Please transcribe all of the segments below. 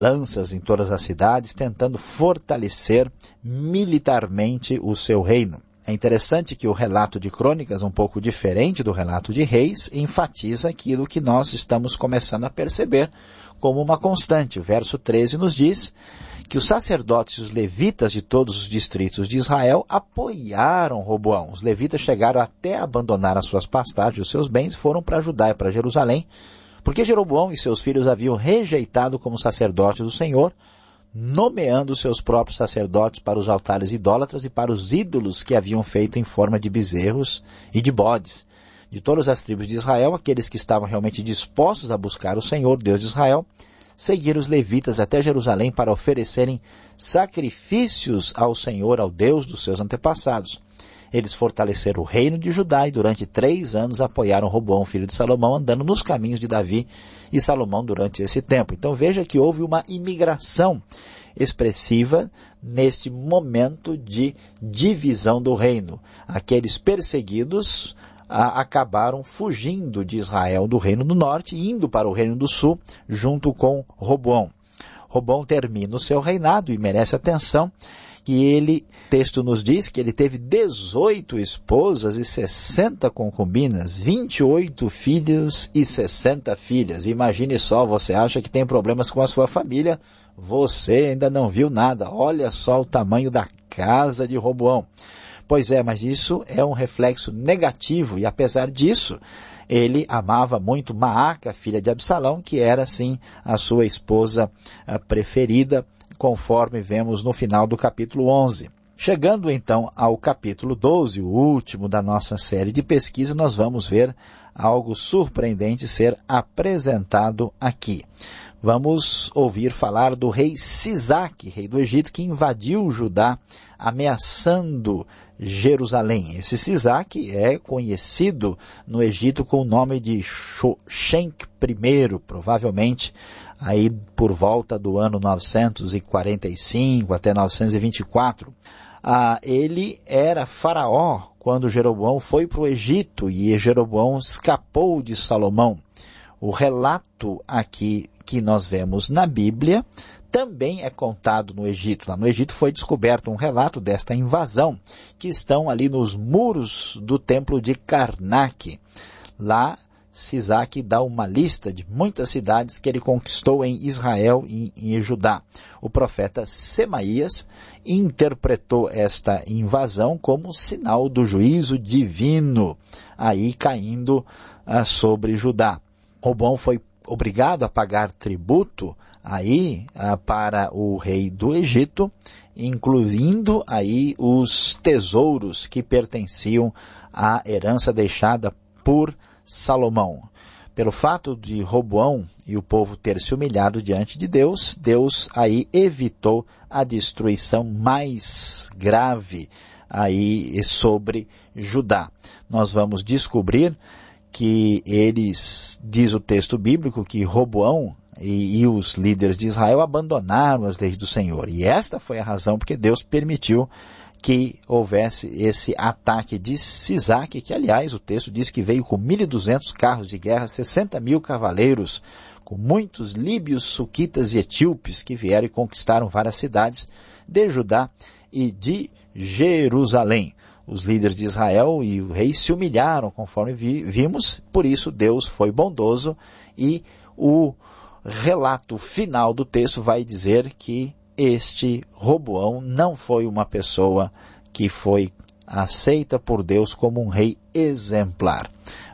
lanças em todas as cidades, tentando fortalecer militarmente o seu reino. É interessante que o relato de Crônicas, um pouco diferente do relato de Reis, enfatiza aquilo que nós estamos começando a perceber como uma constante. O verso 13 nos diz que os sacerdotes e os levitas de todos os distritos de Israel apoiaram Roboão. Os levitas chegaram até a abandonar as suas pastagens e os seus bens, foram para Judá e para Jerusalém, porque Jeroboão e seus filhos haviam rejeitado como sacerdotes do Senhor, nomeando seus próprios sacerdotes para os altares idólatras e para os ídolos que haviam feito em forma de bezerros e de bodes. De todas as tribos de Israel, aqueles que estavam realmente dispostos a buscar o Senhor, Deus de Israel, seguiram os levitas até Jerusalém para oferecerem sacrifícios ao Senhor, ao Deus dos seus antepassados. Eles fortaleceram o reino de Judá e durante 3 anos apoiaram Roboão, filho de Salomão, andando nos caminhos de Davi e Salomão durante esse tempo. Então veja que houve uma imigração expressiva neste momento de divisão do reino. Aqueles perseguidos acabaram fugindo de Israel, do reino do norte, e indo para o reino do sul, junto com Roboão. Roboão termina o seu reinado e merece atenção, e o texto nos diz que ele teve 18 esposas e 60 concubinas, 28 filhos e 60 filhas. Imagine só, você acha que tem problemas com a sua família, você ainda não viu nada. Olha só o tamanho da casa de Roboão. Pois é, mas isso é um reflexo negativo, e apesar disso, ele amava muito Maaca, filha de Absalão, que era, sim, a sua esposa preferida, conforme vemos no final do capítulo 11. Chegando então ao capítulo 12, o último da nossa série de pesquisa, nós vamos ver algo surpreendente ser apresentado aqui. Vamos ouvir falar do rei Sisaque, rei do Egito, que invadiu Judá, ameaçando Jerusalém. Esse Sisaque é conhecido no Egito com o nome de Shenk I, provavelmente aí por volta do ano 945 até 924. Ele era faraó quando Jeroboão foi para o Egito e Jeroboão escapou de Salomão. O relato aqui que nós vemos na Bíblia também é contado no Egito. Lá no Egito foi descoberto um relato desta invasão, que estão ali nos muros do templo de Karnak. Lá, Sisaque dá uma lista de muitas cidades que ele conquistou em Israel e em Judá. O profeta Semaías interpretou esta invasão como sinal do juízo divino, aí caindo sobre Judá. Roboão foi obrigado a pagar tributo aí para o rei do Egito, incluindo aí os tesouros que pertenciam à herança deixada por Salomão. Pelo fato de Roboão e o povo ter se humilhado diante de Deus, Deus aí evitou a destruição mais grave aí sobre Judá. Nós vamos descobrir que diz o texto bíblico, que Roboão e os líderes de Israel abandonaram as leis do Senhor. E esta foi a razão porque Deus permitiu que houvesse esse ataque de Sisaque, que aliás o texto diz que veio com 1.200 carros de guerra, 60.000 cavaleiros, com muitos líbios, suquitas e etíopes que vieram e conquistaram várias cidades de Judá e de Jerusalém. Os líderes de Israel e o rei se humilharam, conforme vimos, por isso Deus foi bondoso, e o relato final do texto vai dizer que este Roboão não foi uma pessoa que foi aceita por Deus como um rei exemplar.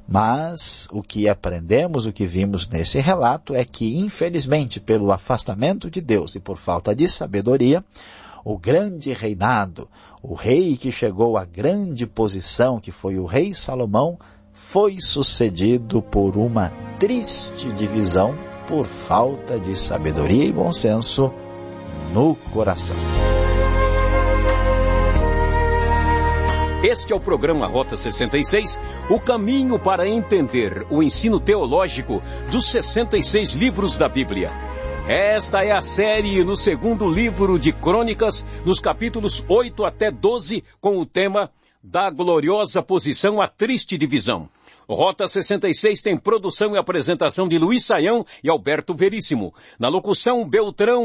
Mas o que aprendemos, o que vimos nesse relato é que, infelizmente, pelo afastamento de Deus e por falta de sabedoria, o grande reinado, o rei que chegou à grande posição, que foi o rei Salomão, foi sucedido por uma triste divisão por falta de sabedoria e bom senso no coração. Este é o programa Rota 66, o caminho para entender o ensino teológico dos 66 livros da Bíblia. Esta é a série no segundo livro de Crônicas, nos capítulos 8 até 12, com o tema Da Gloriosa Posição à Triste Divisão. Rota 66 tem produção e apresentação de Luiz Saião e Alberto Veríssimo. Na locução, Beltrão